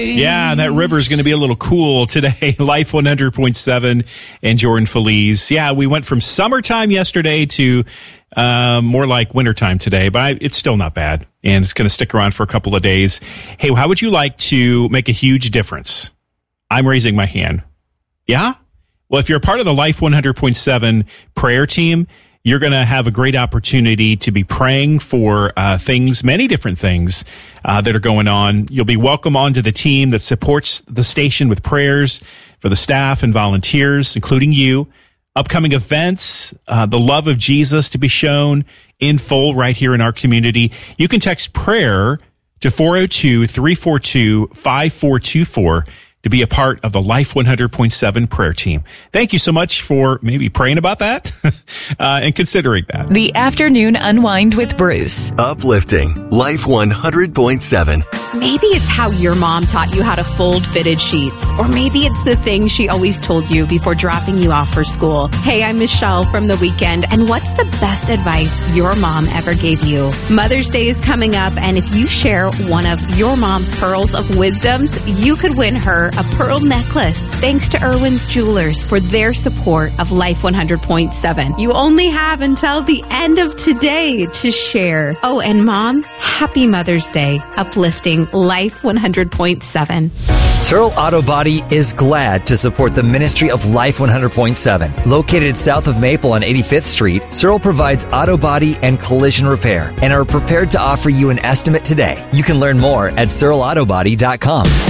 Yeah, and that river is going to be a little cool today. Life 100.7 and Jordan Feliz. Yeah, we went from summertime yesterday to more like wintertime today, but it's still not bad. And it's going to stick around for a couple of days. Hey, how would you like to make a huge difference? I'm raising my hand. Yeah? Well, if you're a part of the Life 100.7 prayer team, you're going to have a great opportunity to be praying for things, many different things that are going on. You'll be welcome onto the team that supports the station with prayers for the staff and volunteers, including you. Upcoming events, the love of Jesus to be shown in full right here in our community. You can text prayer to 402-342-5424 to be a part of the Life 100.7 prayer team. Thank you so much for maybe praying about that and considering that. The Afternoon Unwind with Bruce. Uplifting Life 100.7. Maybe it's how your mom taught you how to fold fitted sheets, or maybe it's the things she always told you before dropping you off for school. Hey, I'm Michelle from The Weekend, and what's the best advice your mom ever gave you? Mother's Day is coming up, and if you share one of your mom's pearls of wisdoms, you could win her a pearl necklace. Thanks to Irwin's Jewelers for their support of Life 100.7. You only have until the end of today to share. Oh, and Mom, happy Mother's Day. Uplifting Life 100.7. Searle Auto Body is glad to support the ministry of Life 100.7. Located south of Maple on 85th Street, Searle provides auto body and collision repair and are prepared to offer you an estimate today. You can learn more at searleautobody.com.